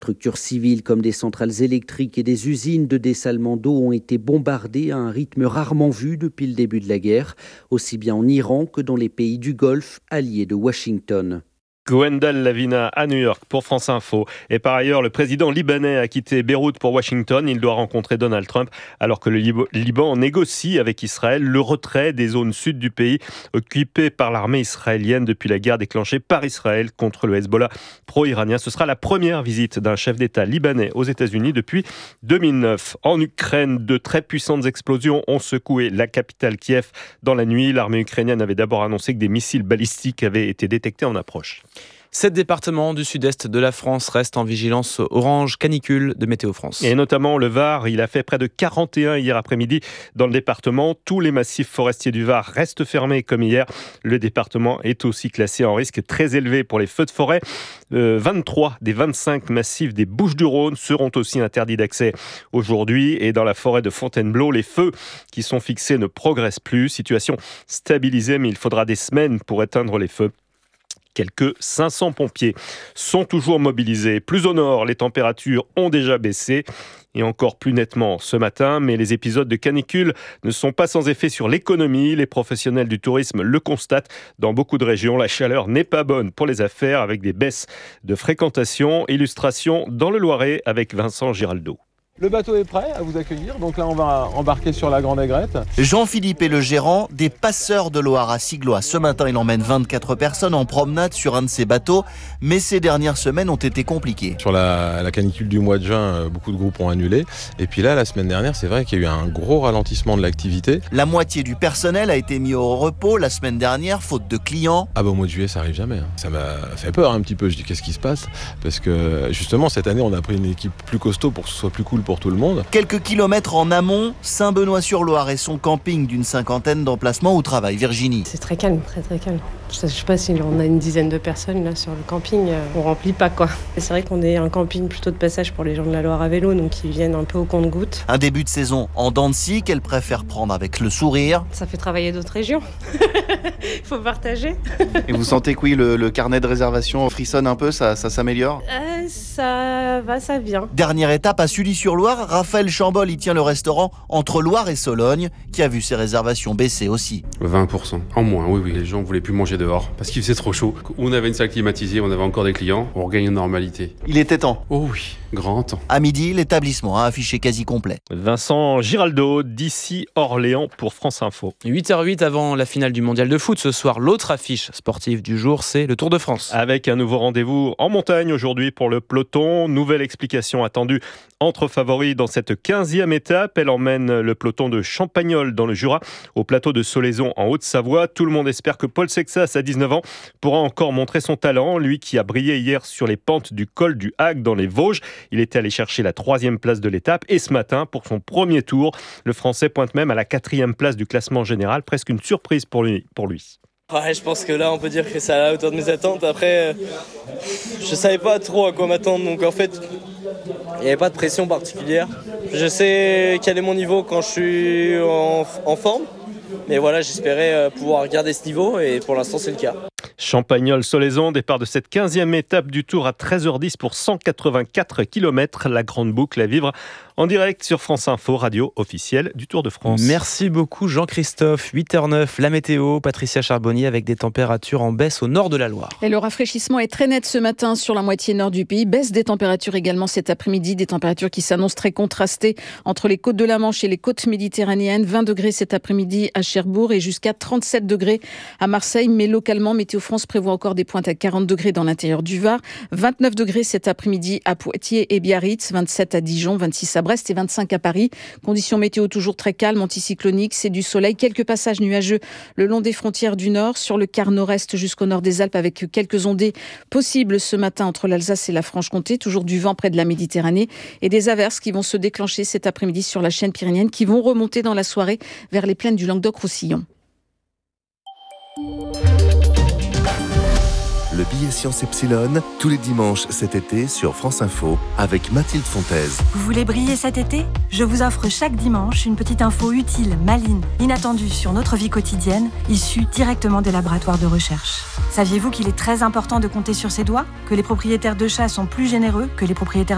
Structures civiles comme des centrales électriques et des usines de dessalement d'eau ont été bombardées à un rythme rarement vu depuis le début de la guerre, aussi bien en Iran que dans les pays du Golfe, alliés de Washington. Gwendal Lavina à New York pour France Info. Et par ailleurs, le président libanais a quitté Beyrouth pour Washington. Il doit rencontrer Donald Trump alors que le Liban négocie avec Israël le retrait des zones sud du pays occupées par l'armée israélienne depuis la guerre déclenchée par Israël contre le Hezbollah pro-iranien. Ce sera la première visite d'un chef d'État libanais aux États-Unis depuis 2009. En Ukraine, de très puissantes explosions ont secoué la capitale Kiev dans la nuit. L'armée ukrainienne avait d'abord annoncé que des missiles balistiques avaient été détectés en approche. 7 départements du sud-est de la France restent en vigilance orange canicule de Météo France. Et notamment le Var, il a fait près de 41 hier après-midi dans le département. Tous les massifs forestiers du Var restent fermés comme hier. Le département est aussi classé en risque très élevé pour les feux de forêt. 23 des 25 massifs des Bouches-du-Rhône seront aussi interdits d'accès aujourd'hui. Et dans la forêt de Fontainebleau, les feux qui sont fixés ne progressent plus. Situation stabilisée, mais il faudra des semaines pour éteindre les feux. Quelques 500 pompiers sont toujours mobilisés. Plus au nord, les températures ont déjà baissé et encore plus nettement ce matin. Mais les épisodes de canicule ne sont pas sans effet sur l'économie. Les professionnels du tourisme le constatent. Dans beaucoup de régions, la chaleur n'est pas bonne pour les affaires avec des baisses de fréquentation. Illustration dans le Loiret avec Vincent Giraldo. Le bateau est prêt à vous accueillir, donc là on va embarquer sur la Grande Aigrette. Jean-Philippe est le gérant des Passeurs de Loire à Siglois. Ce matin, il emmène 24 personnes en promenade sur un de ses bateaux, mais ces dernières semaines ont été compliquées. Sur la canicule du mois de juin, beaucoup de groupes ont annulé. Et puis là, la semaine dernière, c'est vrai qu'il y a eu un gros ralentissement de l'activité. La moitié du personnel a été mis au repos la semaine dernière, faute de clients. Au mois de juillet, ça arrive jamais. Ça m'a fait peur un petit peu. Je dis qu'est-ce qui se passe ? Parce que justement, cette année, on a pris une équipe plus costaud pour que ce soit plus cool pour tout le monde. Quelques kilomètres en amont, Saint-Benoît-sur-Loire et son camping d'une 50aine d'emplacements où travaille Virginie. C'est très calme, très très calme. Je sais pas si on a une dizaine de personnes là sur le camping, on remplit pas quoi. C'est vrai qu'on est un camping plutôt de passage pour les gens de la Loire à vélo, donc ils viennent un peu au compte-gouttes. Un début de saison en dents de scie qu'elle préfère prendre avec le sourire. Ça fait travailler d'autres régions. Il faut partager. Et vous sentez que oui, le carnet de réservation frissonne un peu, ça s'améliore ? Ça va, ça vient. Dernière étape à Sully-sur-Loire, Raphaël Chambol y tient le restaurant entre Loire et Sologne, qui a vu ses réservations baisser aussi. 20% en moins, oui, les gens voulaient plus manger dehors parce qu'il faisait trop chaud. On avait une salle climatisée, on avait encore des clients, on regagne une normalité. Il était temps. Oh oui, grand temps. À midi, l'établissement a affiché quasi complet. Vincent Giraldo, d'ici Orléans pour France Info. 8h08 avant la finale du mondial de foot. Ce soir, l'autre affiche sportive du jour, c'est le Tour de France. Avec un nouveau rendez-vous en montagne aujourd'hui pour le peloton. Nouvelle explication attendue entre favoris dans cette 15e étape. Elle emmène le peloton de Champagnole dans le Jura au plateau de Solaison en Haute-Savoie. Tout le monde espère que Paul Sexas, à 19 ans, pourra encore montrer son talent. Lui qui a brillé hier sur les pentes du col du Hague dans les Vosges. Il était allé chercher la 3e place de l'étape. Et ce matin, pour son premier tour, le Français pointe même à la 4e place du classement général. Presque une surprise pour lui. Ouais, je pense que là, on peut dire que c'est à la hauteur de mes attentes. Après, je savais pas trop à quoi m'attendre. Donc en fait, il n'y avait pas de pression particulière. Je sais quel est mon niveau quand je suis en forme. Mais voilà, j'espérais pouvoir garder ce niveau et pour l'instant, c'est le cas. Champagnole-Solaison, départ de cette 15e étape du Tour à 13h10 pour 184 km. La grande boucle à vivre en direct sur France Info, radio officielle du Tour de France. Merci beaucoup Jean-Christophe. 8h09, la météo, Patricia Charbonnier avec des températures en baisse au nord de la Loire. Et le rafraîchissement est très net ce matin sur la moitié nord du pays. Baisse des températures également cet après-midi, des températures qui s'annoncent très contrastées entre les côtes de la Manche et les côtes méditerranéennes. 20 degrés cet après-midi à Cherbourg et jusqu'à 37 degrés à Marseille. Mais localement, Météo France prévoit encore des pointes à 40 degrés dans l'intérieur du Var. 29 degrés cet après-midi à Poitiers et Biarritz. 27 à Dijon, 26 à Brest et 25 à Paris. Conditions météo toujours très calmes, anticycloniques, c'est du soleil. Quelques passages nuageux le long des frontières du nord, sur le quart nord-est jusqu'au nord des Alpes avec quelques ondées possibles ce matin entre l'Alsace et la Franche-Comté. Toujours du vent près de la Méditerranée et des averses qui vont se déclencher cet après-midi sur la chaîne pyrénéenne qui vont remonter dans la soirée vers les plaines du Languedoc-Roussillon. Le billet Science Epsilon, tous les dimanches cet été sur France Info, avec Mathilde Fontaise. Vous voulez briller cet été ? Je vous offre chaque dimanche une petite info utile, maligne, inattendue sur notre vie quotidienne, issue directement des laboratoires de recherche. Saviez-vous qu'il est très important de compter sur ses doigts ? Que les propriétaires de chats sont plus généreux que les propriétaires